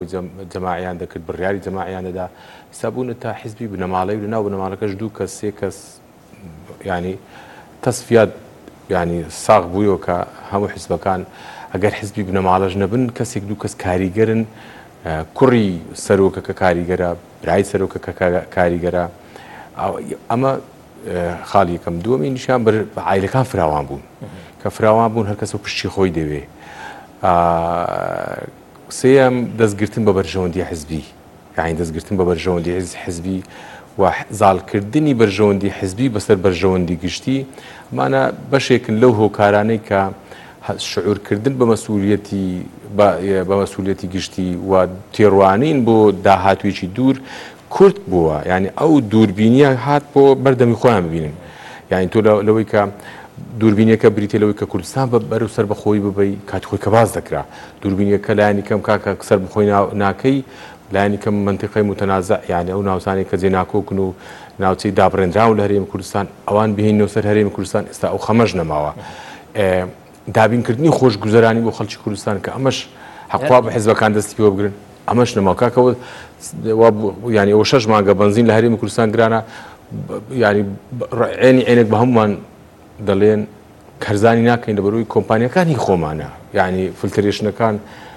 جەماعیان دەکرد بڕیاری جەماعیان دەدا سابوونە تا حیزبی بنەماڵەی و لەناو بنەماڵەکەش دوو کەس سێ کەس ینی تەسفیات ینی ساغ بوویەوە کە هەموو حیزبەکان ئەگەر حیزبی بنەماڵەش نەبن کەسێک دوو کەس کاریگەرن کوڕی سەرۆکەکە کاریگەرە برای سەرۆکەکە کاریگەرە ئەمە خاڵی یەکەم دووەمی نیشان بە عایلەکان فراوان بوون کە فراوان بوون هەر کەسە پشتی خۆی دەوێ سێم دەستگرتن بە بەرژەوەندی حیزبی یعنی دەستگرتن بە بەرژەوەندی حیزبی و زاڵکردنی بەرژەوەندی حیزبی بەسەر بەرژەوەندی گشتی ئەمانە بەشێکن لەو هۆکارانەی کە شعورکردن بە مەسئولیەتی گشتی و تێڕوانین بۆ داهاتوێکی دوور کورت بووە یعنی ئەو دووربینیە هات بۆ بەردەمی خۆیان ببینن یعنی تۆ لەوەی کە دووربینیەکە بریتێ لەوەی کە کوردستان بەرەو سەر بەخۆی ببەی کاتی خۆی کە باز دەکرا دووربینیەکە لایانی کەم کاکە سەر بخۆی ناکەی لایانی کەم منتیقەی متەنازع یعنی ئەو ناوچانێک کە جێناکۆکن و ناوچەی دابڕێنراون لە هەرێمی کوردستان ئەوان بهێنەوە سەر هەرێمی کوردستان ئێستا ئەو خەمەش نەماوە دابینکردنی خۆشگوزەرانی بۆ خەڵکی کوردستان کە ئەمەش حەقوا بە حیزبەکان دەستی پێوە بگرن ئەمەش نەماوە کاکەوە ینی ئەوە 6 مانگە بەنزین لە هەرێمی کوردستان گرانە ینی عینێک بە هەمومان دەڵێن کەرزانی ناکەین لەبەرەوەی کۆمپانیەکانی خۆمانە یعنی فلترێشنەکان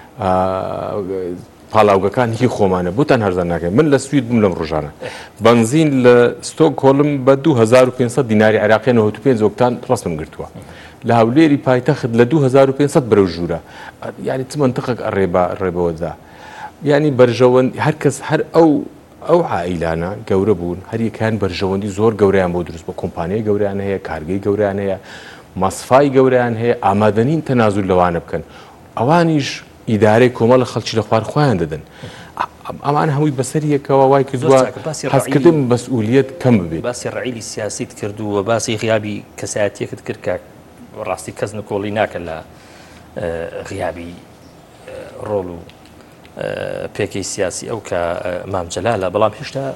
پاڵاوگەکان هی خۆمانە بۆتان هەرزان ناکەین من لە سوید بووم لەم ڕۆژانە بەنزین لە ستۆکهۆلم بە 2500 دیناری عێراقی 95 ئۆکتان ڕستم گرتووە لە هەولێری پایتەخت لە 2500 بەرەو ژوورە یعنی چ منتقێک ڕێبەوەدا یعنی بەرژەوەند هەر کەس هەر ئەو عائیلانە گەورە بوون هەر یەکیان بەرژەوەندی زۆر گەورەیان بۆ دروست بە کۆمپانیای گەوریان هەیە کارگەی گەوریان هەیە مەسفای گەوریان هەیە ئامادەنین تەنازول لەوانە بکەن ئەوانیش ئیدارەی کۆمەڵە خەڵکی لە خوار خۆیان دەدەن ئەمان هەمووی بەسەریەکەوە وای کردووە حەزکردن مەسئولیەت کەم ببێت باسی ڕعیلی سیاسیت کردو و باسی غیابی کەسایەتیەکت کرد کە ڕاستی کەس نکۆڵی ناکە لە غیابی ڕۆڵ و پێکەی سیاسی ئەو کە مام جەلالە بەڵام هێشتا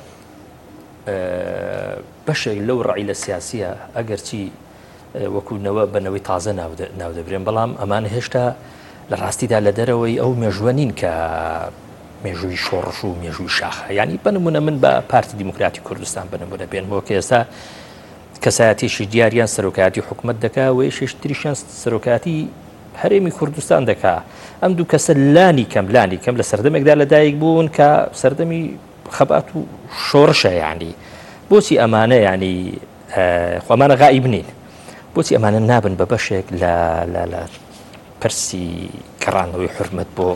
بەشێک لەو ڕعیلە سیاسیە ئەگەرچی وەکوونەوە بنەوەی تازە ناودەبرێن بەڵام ئەمان هێشتا لە ڕاستیدا لە دەرەوەی ئەو مێژوە نین کە مێژووی شۆڕش و مێژووی شاخە ینی بنمونە من بە پارتی دیموکراتی کوردستان بنمونە بێنمەوە کە ئێستا کەسایەتیشی دیاریان سەرۆکایەتی حکومەت دەکا و شتریشیان سەرۆکایەتی هەرێمی کوردستان دەکا ئەم دوو کەسە لانی کەم لە سەردەمێکدا لەدایک بوون کە سەردەمی خەبات و شۆڕشە ینی بۆچی ئەمانە ینی خۆمانە غائب نین بۆچی ئەمانە نابن بە بەشێک لە پرسی کەڕانەوەی حرمەت بۆ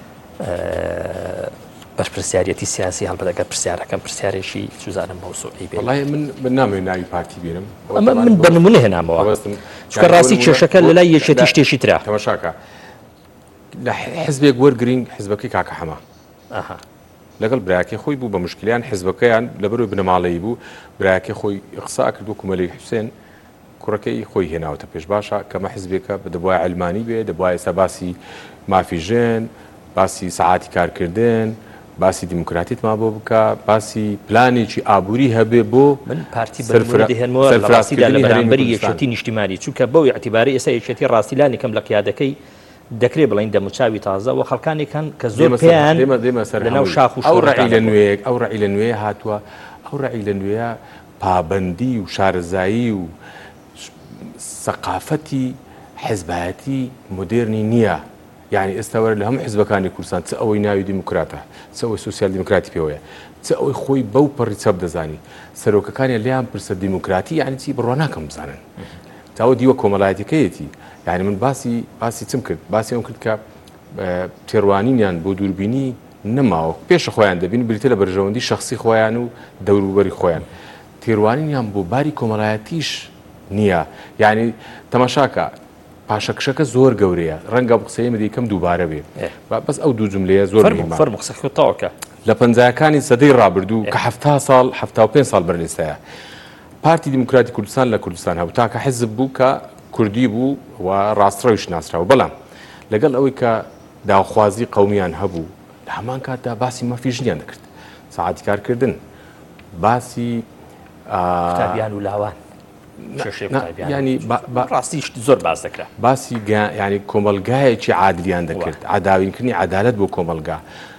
بەشپرسیارەتی سیاسی هەڵبەتەکە پرسیارەکەم پرسیارێکی سوزانم بۆ سۆی بێ وڵای من نامەوێت ناوی پارتی بێنم من بەنمونە هێنامەوە چکە ڕاستی کێشەکە لە لای یەکێتی شتێکی ترا تەماشاکە لە حزبێک وەرگرنگ حزبەکەی کاکە حەما لەگەڵ برایەکەی خۆی بوو بە مشکلیان حزبەکەیان لەبەرەوەی بنەماڵەیی بوو برایەکەی خۆی قسا کرد وەکو مەلەی حوسێن کوڕەکەی خۆی هێناوەتە پێش باشە کەمە حزبێکە دەبووە علمانی بێ دەبووە ئێستا باسی مافیژێن باسی سەعاتی کارکردن باسی دیموکراتیت ما بۆ بکە باسی پلانێکی ئابووری هەبێ بۆ من پارتی بەرهێنمەوە لە ڕاستیدا لە بەرامبەری یەکێتی نیشتیمانی چونکە بەوەی اعتیباری ئێستا یەکێتی ڕاستیلانی کەم لە قیادەکەی دەکرێت بڵین دەموچاوی تازە و خەڵکانێکان کە زۆر پێیان لەناو شاخ و ئەو ڕعی لە نوێیەک ئەو ڕعی لە نوێ هاتووە ئەو ڕعی لە نوێیە پابەندی و شارەزایی و سەقافەتی حیزبایەتی مدێرنی نییە یعنی ئێستا وەرە لە هەموو حیزبەکانی کوردستان چ ئەوەی ناوی دیموکراتە چ ئەوەی سوسیال دیموکراتی پێوەیە چ ئەوەی خۆی بەو پەڕی چەپ دەزانی سەرۆکەکانی لیان پرسە دیموکراتی یعنی چی بڕوا ناکەم بزانن تاوە دیوە کۆمەڵایەتەکەیەتی یعنی من باسی چم کرد باسی ئەوم کرد کە تێڕوانینیان بۆ دووربینی نەماوە پێشە خۆیان دەبین بریتە لە بەرژەوەندی شخصی خۆیان و دەوروبەری خۆیان تێڕوانینیان بۆ باری کۆمەڵایەتیش نییە یعنی تەماشاکە پاشەکشەکە زۆر گەورەیە ڕەنگە قسەی مدیکەم دووبارە بێ بەس ئەو دوو جملەیە زۆر قسەکە لە پەنجایەکانی سەدەی ڕابردوو کە 75 ساڵ بەرلێستەیە پارتی دیموکراتی کوردستان لە کوردستان هەبوو تاکە حزب بوو کە کوردی بوو و ڕاستڕەویش ناسراوە بەڵام لەگەڵ ئەوەی کە داوخوازی قەومیان هەبوو لە هەمان کاتدا باسی مەفیژنیان دەکرد سەعاتی کارکردن باسی قوتابیان و لاوان ینی ڕاستیش زۆر باز دەکرا باسی ینی کۆمەلگایەکی عادلیان دەکرد عداوینکردنی عدالەت بۆ کۆمەلگا